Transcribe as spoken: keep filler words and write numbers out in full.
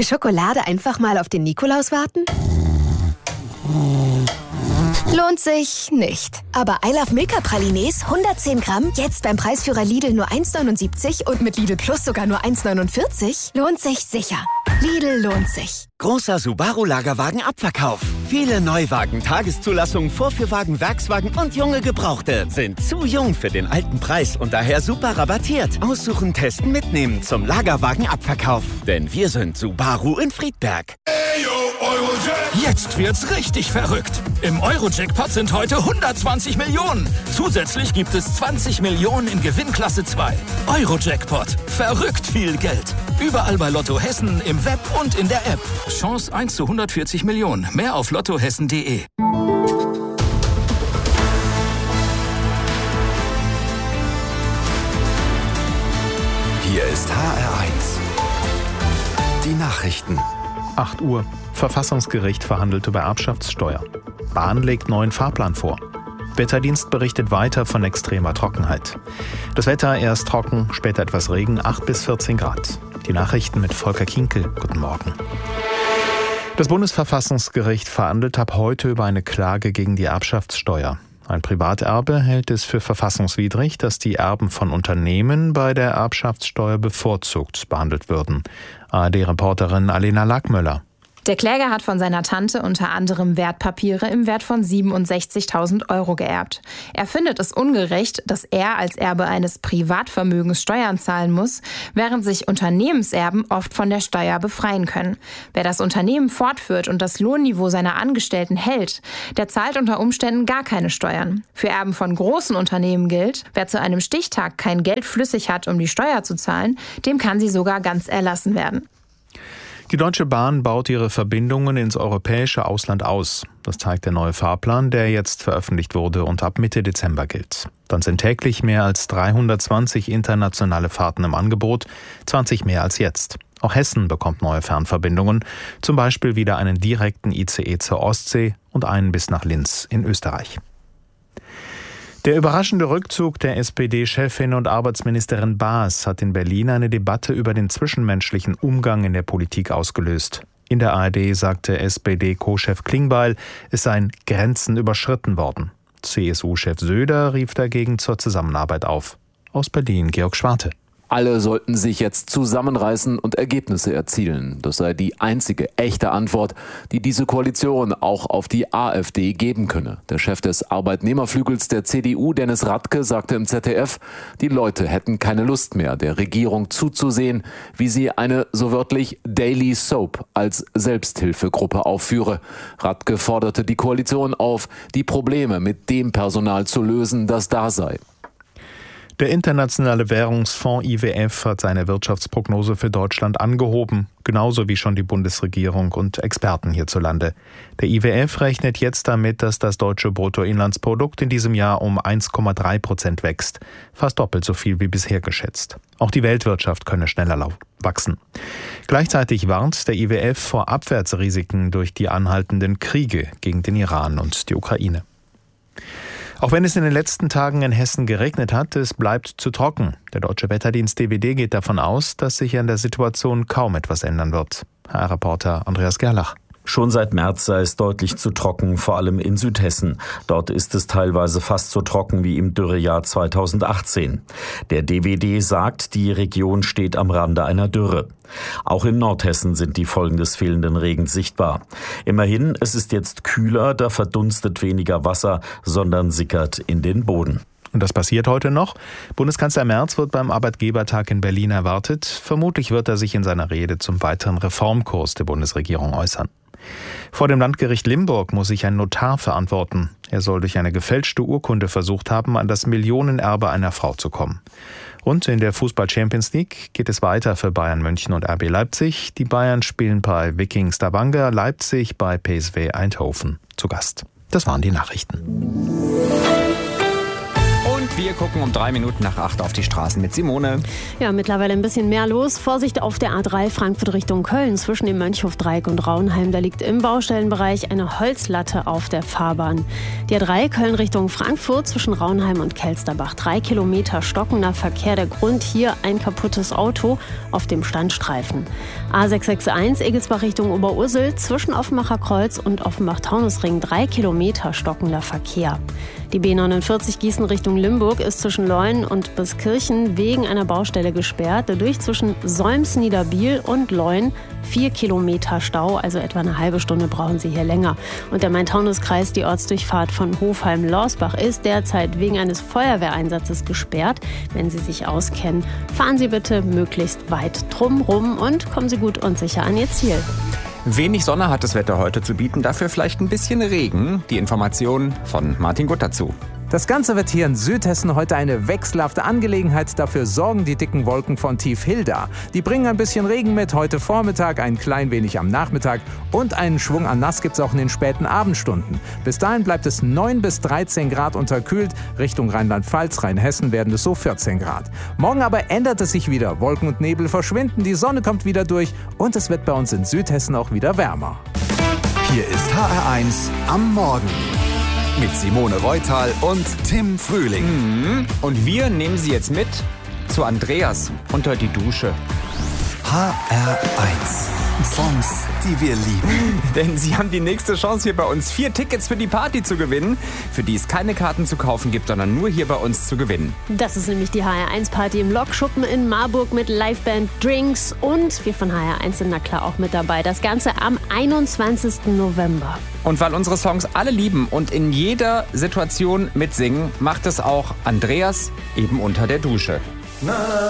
Für Schokolade einfach mal auf den Nikolaus warten? Lohnt sich nicht. Aber I Love Milka Pralines hundertzehn Gramm, jetzt beim Preisführer Lidl nur eins neunundsiebzig und mit Lidl Plus sogar nur eins neunundvierzig, lohnt sich sicher. Lidl lohnt sich. Großer Subaru-Lagerwagen-Abverkauf. Viele Neuwagen, Tageszulassungen, Vorführwagen, Werkswagen und junge Gebrauchte sind zu jung für den alten Preis und daher super rabattiert. Aussuchen, testen, mitnehmen zum Lagerwagen-Abverkauf. Denn wir sind Subaru in Friedberg. Jetzt wird's richtig verrückt. Im Euro-Jackpot sind heute hundertzwanzig Millionen. Zusätzlich gibt es zwanzig Millionen in Gewinnklasse zwei. Euro-Jackpot. Verrückt viel Geld. Überall bei Lotto Hessen, im Web und in der App. Chance eins zu hundertvierzig Millionen. Mehr auf lottohessen punkt de. Hier ist H R eins. Die Nachrichten. acht Uhr. Verfassungsgericht verhandelt über Erbschaftssteuer. Bahn legt neuen Fahrplan vor. Wetterdienst berichtet weiter von extremer Trockenheit. Das Wetter erst trocken, später etwas Regen, acht bis vierzehn Grad. Die Nachrichten mit Volker Kinkel. Guten Morgen. Das Bundesverfassungsgericht verhandelt ab heute über eine Klage gegen die Erbschaftssteuer. Ein Privaterbe hält es für verfassungswidrig, dass die Erben von Unternehmen bei der Erbschaftssteuer bevorzugt behandelt würden. A R D-Reporterin Alena Lackmöller. Der Kläger hat von seiner Tante unter anderem Wertpapiere im Wert von siebenundsechzigtausend Euro geerbt. Er findet es ungerecht, dass er als Erbe eines Privatvermögens Steuern zahlen muss, während sich Unternehmenserben oft von der Steuer befreien können. Wer das Unternehmen fortführt und das Lohnniveau seiner Angestellten hält, der zahlt unter Umständen gar keine Steuern. Für Erben von großen Unternehmen gilt, wer zu einem Stichtag kein Geld flüssig hat, um die Steuer zu zahlen, dem kann sie sogar ganz erlassen werden. Die Deutsche Bahn baut ihre Verbindungen ins europäische Ausland aus. Das zeigt der neue Fahrplan, der jetzt veröffentlicht wurde und ab Mitte Dezember gilt. Dann sind täglich mehr als dreihundertzwanzig internationale Fahrten im Angebot, zwanzig mehr als jetzt. Auch Hessen bekommt neue Fernverbindungen, zum Beispiel wieder einen direkten I C E zur Ostsee und einen bis nach Linz in Österreich. Der überraschende Rückzug der S P D-Chefin und Arbeitsministerin Baas hat in Berlin eine Debatte über den zwischenmenschlichen Umgang in der Politik ausgelöst. In der A R D sagte S P D-Co-Chef Klingbeil, es seien Grenzen überschritten worden. C S U-Chef Söder rief dagegen zur Zusammenarbeit auf. Aus Berlin Georg Schwarte. Alle sollten sich jetzt zusammenreißen und Ergebnisse erzielen. Das sei die einzige echte Antwort, die diese Koalition auch auf die AfD geben könne. Der Chef des Arbeitnehmerflügels der C D U, Dennis Radke, sagte im Z D F, die Leute hätten keine Lust mehr, der Regierung zuzusehen, wie sie eine so wörtlich Daily Soap als Selbsthilfegruppe aufführe. Radke forderte die Koalition auf, die Probleme mit dem Personal zu lösen, das da sei. Der Internationale Währungsfonds I W F hat seine Wirtschaftsprognose für Deutschland angehoben, genauso wie schon die Bundesregierung und Experten hierzulande. Der I W F rechnet jetzt damit, dass das deutsche Bruttoinlandsprodukt in diesem Jahr um eins Komma drei Prozent wächst, fast doppelt so viel wie bisher geschätzt. Auch die Weltwirtschaft könne schneller wachsen. Gleichzeitig warnt der I W F vor Abwärtsrisiken durch die anhaltenden Kriege gegen den Iran und die Ukraine. Auch wenn es in den letzten Tagen in Hessen geregnet hat, es bleibt zu trocken. Der Deutsche Wetterdienst D W D geht davon aus, dass sich an der Situation kaum etwas ändern wird. H R-Reporter Andreas Gerlach. Schon seit März sei es deutlich zu trocken, vor allem in Südhessen. Dort ist es teilweise fast so trocken wie im Dürrejahr zweitausendachtzehn. Der D W D sagt, die Region steht am Rande einer Dürre. Auch in Nordhessen sind die Folgen des fehlenden Regens sichtbar. Immerhin, es ist jetzt kühler, da verdunstet weniger Wasser, sondern sickert in den Boden. Und das passiert heute noch. Bundeskanzler Merz wird beim Arbeitgebertag in Berlin erwartet. Vermutlich wird er sich in seiner Rede zum weiteren Reformkurs der Bundesregierung äußern. Vor dem Landgericht Limburg muss sich ein Notar verantworten. Er soll durch eine gefälschte Urkunde versucht haben, an das Millionenerbe einer Frau zu kommen. Und in der Fußball-Champions League geht es weiter für Bayern München und R B Leipzig. Die Bayern spielen bei Viking Stavanger, Leipzig bei P S V Eindhoven zu Gast. Das waren die Nachrichten. Und Wir gucken um drei Minuten nach acht auf die Straßen mit Simone. Ja, mittlerweile ein bisschen mehr los. Vorsicht auf der A drei Frankfurt Richtung Köln zwischen dem Mönchhofdreieck und Raunheim. Da liegt im Baustellenbereich eine Holzlatte auf der Fahrbahn. Die A drei Köln Richtung Frankfurt zwischen Raunheim und Kelsterbach. Drei Kilometer stockender Verkehr. Der Grund hier ein kaputtes Auto auf dem Standstreifen. A sechs sechs eins Egelsbach Richtung Oberursel zwischen Offenbacher Kreuz und Offenbach-Taunusring. Drei Kilometer stockender Verkehr. Die B neunundvierzig Gießen Richtung Limburg ist zwischen Leun und Biskirchen wegen einer Baustelle gesperrt. Dadurch zwischen Solms-Niederbiel und Leun vier Kilometer Stau, also etwa eine halbe Stunde brauchen Sie hier länger. Und der Main-Taunus-Kreis, die Ortsdurchfahrt von Hofheim-Lorsbach, ist derzeit wegen eines Feuerwehreinsatzes gesperrt. Wenn Sie sich auskennen, fahren Sie bitte möglichst weit drumrum und kommen Sie gut und sicher an Ihr Ziel. Wenig Sonne hat das Wetter heute zu bieten, dafür vielleicht ein bisschen Regen. Die Information von Martin Gutt dazu. Das Ganze wird hier in Südhessen heute eine wechselhafte Angelegenheit. Dafür sorgen die dicken Wolken von Tief Hilda. Die bringen ein bisschen Regen mit heute Vormittag, ein klein wenig am Nachmittag und einen Schwung an Nass gibt es auch in den späten Abendstunden. Bis dahin bleibt es neun bis dreizehn Grad unterkühlt. Richtung Rheinland-Pfalz, Rheinhessen werden es so vierzehn Grad. Morgen aber ändert es sich wieder. Wolken und Nebel verschwinden, die Sonne kommt wieder durch und es wird bei uns in Südhessen auch wieder wärmer. Hier ist H R eins am Morgen. Mit Simone Reutal und Tim Frühling. Mhm. Und wir nehmen Sie jetzt mit zu Andreas unter die Dusche. H R eins. Songs, die wir lieben. Denn Sie haben die nächste Chance, hier bei uns vier Tickets für die Party zu gewinnen, für die es keine Karten zu kaufen gibt, sondern nur hier bei uns zu gewinnen. Das ist nämlich die H R eins Party im Lokschuppen in Marburg mit Liveband, Drinks und wir von H R eins sind na klar auch mit dabei. Das Ganze am einundzwanzigsten November. Und weil unsere Songs alle lieben und in jeder Situation mitsingen, macht es auch Andreas eben unter der Dusche. Na.